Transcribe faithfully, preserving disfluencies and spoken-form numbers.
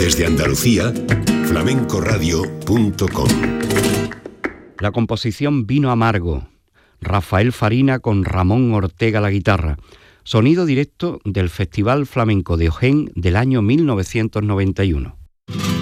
Desde Andalucía, flamencoradio punto com. La composición Vino Amargo, Rafael Farina con Ramón Ortega la guitarra. Sonido directo del Festival Flamenco de Ojén del año mil novecientos noventa y uno.